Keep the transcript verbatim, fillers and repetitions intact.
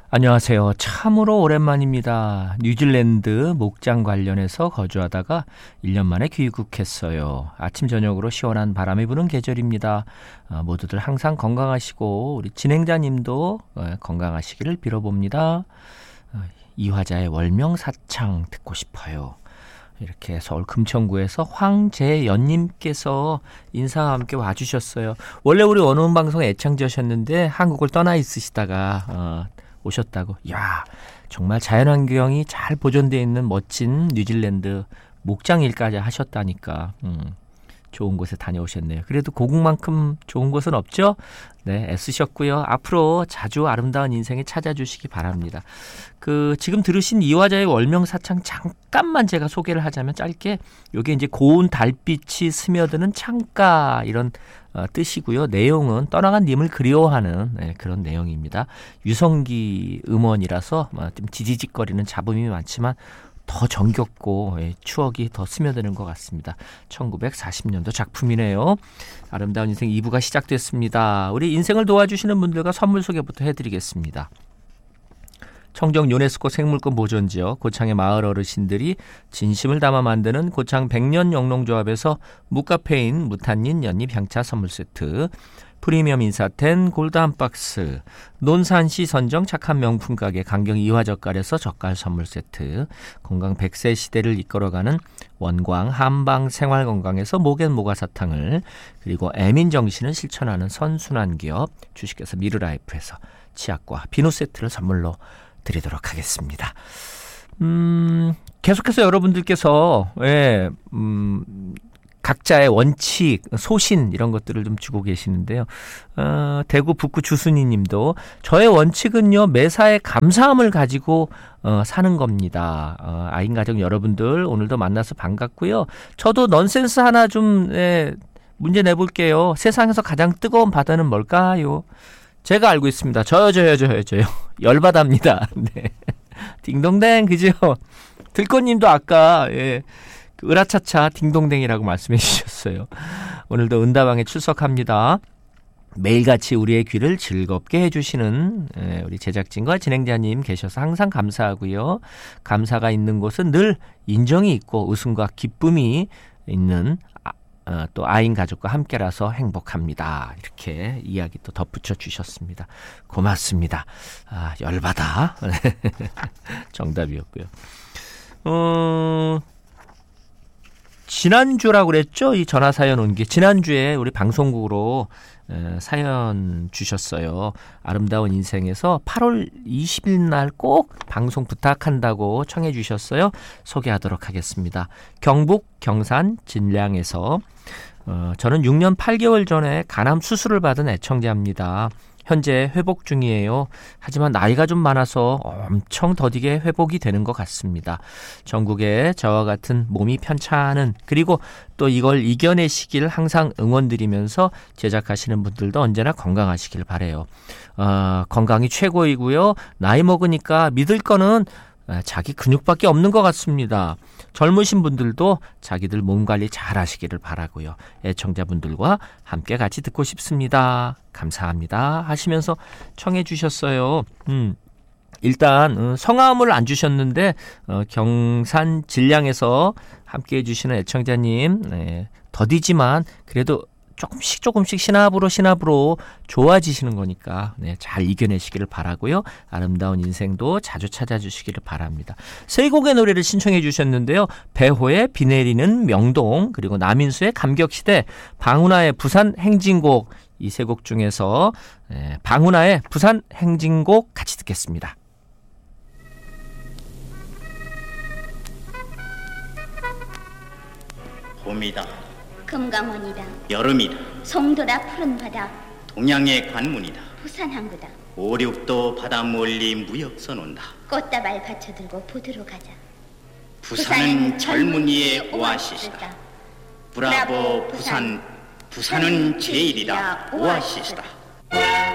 안녕하세요. 참으로 오랜만입니다. 뉴질랜드 목장 관련해서 거주하다가 일 년 만에 귀국했어요. 아침 저녁으로 시원한 바람이 부는 계절입니다. 어, 모두들 항상 건강하시고 우리 진행자님도 어, 건강하시기를 빌어봅니다. 어, 이화자의 월명사창 듣고 싶어요. 이렇게 서울 금천구에서 황재연님께서 인사와 함께 와주셨어요. 원래 우리 원어원 방송 애창자셨는데 한국을 떠나 있으시다가 어, 오셨다고. 야, 정말 자연환경이 잘 보존되어 있는 멋진 뉴질랜드 목장 일까지 하셨다니까. 음, 좋은 곳에 다녀오셨네요. 그래도 고국만큼 좋은 곳은 없죠? 네, 애쓰셨고요. 앞으로 자주 아름다운 인생에 찾아주시기 바랍니다. 그 지금 들으신 이화자의 월명사창 잠깐만 제가 소개를 하자면 짧게, 이게 이제 고운 달빛이 스며드는 창가 이런 어, 뜻이고요. 내용은 떠나간 님을 그리워하는 네, 그런 내용입니다. 유성기 음원이라서 어, 좀 지지직거리는 잡음이 많지만 더 정겹고 예, 추억이 더 스며드는 것 같습니다. 천구백사십 년도 작품이네요. 아름다운 인생 이 부가 시작됐습니다. 우리 인생을 도와주시는 분들과 선물 소개부터 해드리겠습니다. 청정 유네스코 생물권 보존지역 고창의 마을 어르신들이 진심을 담아 만드는 고창 백년 영농조합에서 무카페인 무탄닌 연잎 향차 선물 세트, 프리미엄 인사텐 골드 한 박스, 논산시 선정 착한 명품 가게 강경 이화젓갈에서 젓갈 선물 세트, 건강 백 세 시대를 이끌어가는 원광 한방 생활건강에서 목엔 모가사탕을, 그리고 애민 정신을 실천하는 선순환 기업 주식회사 미르라이프에서 치약과 비누 세트를 선물로 드리도록 하겠습니다. 음, 계속해서 여러분들께서 예, 음, 각자의 원칙, 소신 이런 것들을 좀 주고 계시는데요. 어, 대구 북구 주순이 님도 저의 원칙은요, 매사에 감사함을 가지고 어, 사는 겁니다. 어, 아인 가족 여러분들 오늘도 만나서 반갑고요. 저도 넌센스 하나 좀 예, 문제 내볼게요. 세상에서 가장 뜨거운 바다는 뭘까요? 제가 알고 있습니다. 저요 저요 저요 저요. 열바다입니다. 네. 딩동댕 그죠? 들꽃님도 아까 예, 으라차차 딩동댕이라고 말씀해 주셨어요. 오늘도 은다방에 출석합니다. 매일같이 우리의 귀를 즐겁게 해주시는 예, 우리 제작진과 진행자님 계셔서 항상 감사하고요. 감사가 있는 곳은 늘 인정이 있고 웃음과 기쁨이 있는 어, 또 아인 가족과 함께라서 행복합니다. 이렇게 이야기 또 덧붙여 주셨습니다. 고맙습니다. 아, 열받아. 정답이었고요. 어, 지난주라고 그랬죠? 이 전화 사연 온 게 지난주에 우리 방송국으로 에, 사연 주셨어요. 아름다운 인생에서 팔월 이십일 날 꼭 방송 부탁한다고 청해 주셨어요. 소개하도록 하겠습니다. 경북 경산 진량에서 어, 저는 육 년 팔 개월 전에 간암 수술을 받은 애청자입니다. 현재 회복 중이에요. 하지만 나이가 좀 많아서 엄청 더디게 회복이 되는 것 같습니다. 전국에 저와 같은 몸이 편찮은, 그리고 또 이걸 이겨내시길 항상 응원드리면서 제작하시는 분들도 언제나 건강하시길 바라요. 어, 건강이 최고이고요. 나이 먹으니까 믿을 거는 자기 근육밖에 없는 것 같습니다. 젊으신 분들도 자기들 몸 관리 잘 하시기를 바라고요. 애청자분들과 함께 같이 듣고 싶습니다. 감사합니다 하시면서 청해 주셨어요. 음, 일단 어, 성함을 안 주셨는데 어, 경산 진량에서 함께 해주시는 애청자님, 네, 더디지만 그래도 조금씩 조금씩 시나브로 시나브로 좋아지시는 거니까 네, 잘 이겨내시기를 바라고요. 아름다운 인생도 자주 찾아주시기를 바랍니다. 세 곡의 노래를 신청해 주셨는데요. 배호의 비 내리는 명동, 그리고 남인수의 감격시대, 방훈아의 부산 행진곡, 이 세 곡 중에서 네, 방훈아의 부산 행진곡 같이 듣겠습니다. 봄이다. 금강원이다. 여름이다. 송도다 푸른 바다. 동양의 관문이다. 부산 항구다. 오륙도 바다 멀리 무역선 온다. 꽃다발 받쳐들고 보드로 가자. 부산은 젊은이의 오아시스다. 브라보 부산, 부산은 제일이다 오아시스다.